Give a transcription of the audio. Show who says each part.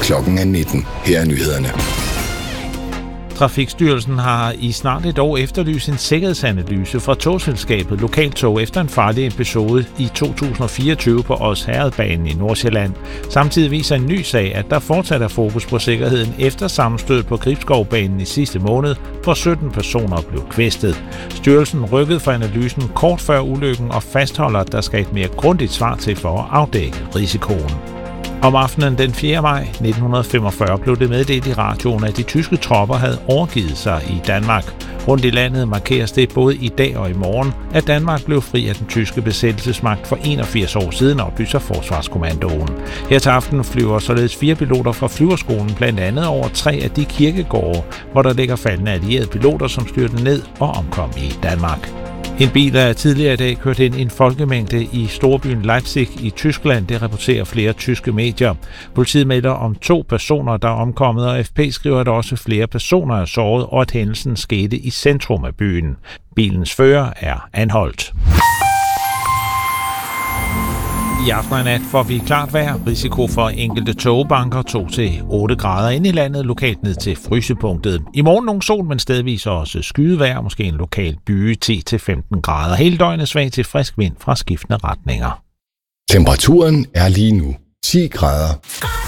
Speaker 1: Klokken er 19. Her er nyhederne.
Speaker 2: Trafikstyrelsen har i snart et år efterlyst en sikkerhedsanalyse fra togselskabet Lokaltog efter en farlig episode i 2024 på Odsherredbanen i Nordsjælland. Samtidig viser en ny sag, at der fortsat er fokus på sikkerheden efter sammenstød på Gribskovbanen i sidste måned, hvor 17 personer blev kvæstet. Styrelsen rykkede for analysen kort før ulykken og fastholder, at der skal et mere grundigt svar til for at afdække risikoen. Om aftenen den 4. maj 1945 blev det meddelt i radioen, at de tyske tropper havde overgivet sig i Danmark. Rundt i landet markeres det både i dag og i morgen, at Danmark blev fri af den tyske besættelsesmagt for 81 år siden, oplyser Forsvarskommandoen. Her til aften flyver således 4 piloter fra flyverskolen blandt andet over 3 af de kirkegårde, hvor der ligger faldende allierede piloter, som styrtede ned og omkom i Danmark. En bil er tidligere i dag kørt ind i en folkemængde i storbyen Leipzig i Tyskland, det rapporterer flere tyske medier. Politiet melder om 2 personer, der er omkommet, og FP skriver, at også flere personer er såret, og at hændelsen skete i centrum af byen. Bilens fører er anholdt. I aften og nat får vi klart vejr. Risiko for enkelte tågebanker 2-8 grader ind i landet, lokalt ned til frysepunktet. I morgen nogle sol, men stedvis også skydevejr, måske en lokal byge 10-15 grader. Hele døgnet svag til frisk vind fra skiftende retninger.
Speaker 1: Temperaturen er lige nu 10 grader.